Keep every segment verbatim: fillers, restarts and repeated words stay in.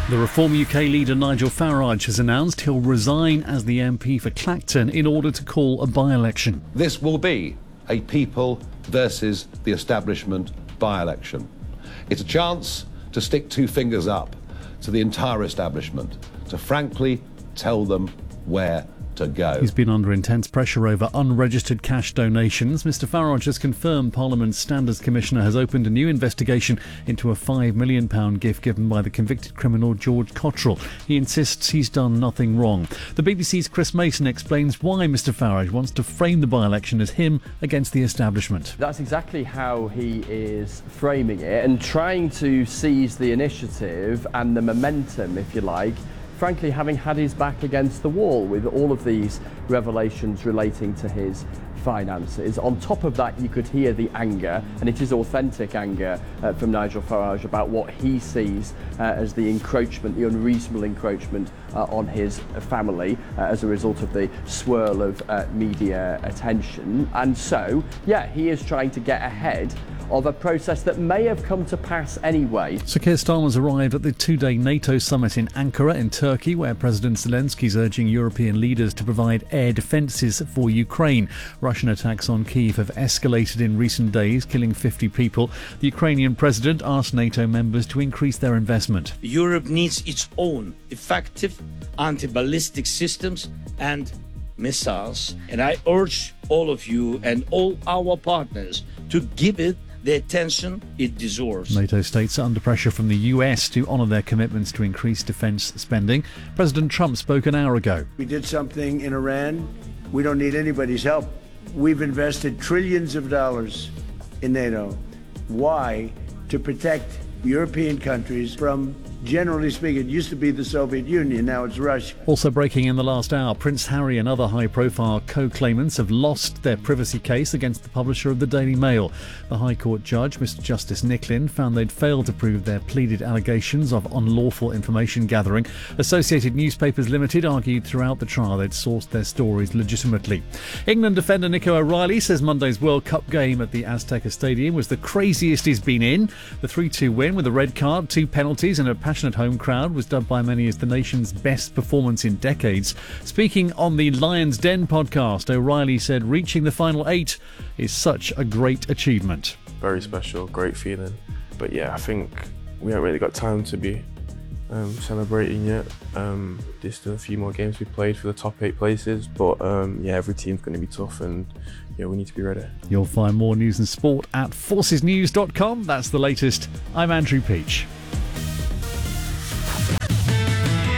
The Reform U K leader Nigel Farage has announced he'll resign as the M P for Clacton in order to call a by-election. This will be a people versus the establishment by-election. It's a chance to stick two fingers up to the entire establishment, to frankly tell them where to go. He's been under intense pressure over unregistered cash donations. Mister Farage has confirmed Parliament's Standards Commissioner has opened a new investigation into a five million pounds gift given by the convicted criminal George Cottrell. He insists he's done nothing wrong. The B B C's Chris Mason explains why Mister Farage wants to frame the by-election as him against the establishment. That's exactly how he is framing it, and trying to seize the initiative and the momentum, if you like, frankly, having had his back against the wall with all of these revelations relating to his finances. On top of that, you could hear the anger, and it is authentic anger uh, from Nigel Farage about what he sees uh, as the encroachment, the unreasonable encroachment uh, on his family uh, as a result of the swirl of uh, media attention. And so, yeah, he is trying to get ahead of a process that may have come to pass anyway. Sir Keir Starmer's arrived at the two-day NATO summit in Ankara in Turkey, where President Zelensky's urging European leaders to provide air defences for Ukraine. Russian attacks on Kyiv have escalated in recent days, killing fifty people. The Ukrainian president asked NATO members to increase their investment. Europe needs its own effective anti-ballistic systems and missiles, and I urge all of you and all our partners to give it the attention it deserves. NATO states are under pressure from the U S to honour their commitments to increase defence spending. President Trump spoke an hour ago. We did something in Iran. We don't need anybody's help. We've invested trillions of dollars in NATO. Why? To protect European countries from, generally speaking, it used to be the Soviet Union, now it's Russia. Also breaking in the last hour, Prince Harry and other high-profile co-claimants have lost their privacy case against the publisher of the Daily Mail. The High Court judge, Mister Justice Nicklin, found they'd failed to prove their pleaded allegations of unlawful information gathering. Associated Newspapers Limited argued throughout the trial they'd sourced their stories legitimately. England defender Nico O'Reilly says Monday's World Cup game at the Azteca Stadium was the craziest he's been in. The three two win with a red card, two penalties and a passionate home crowd was dubbed by many as the nation's best performance in decades. Speaking on the Lions Den podcast, O'Reilly said reaching the final eight is such a great achievement. Very special, great feeling. But yeah, I think we haven't really got time to be um, celebrating yet. Um, there's still a few more games we played for the top eight places, but um, yeah, every team's going to be tough, and yeah, we need to be ready. You'll find more news and sport at forces news dot com. That's the latest. I'm Andrew Peach.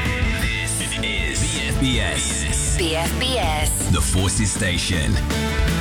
This is B F B S. B F B S. The Forces Station.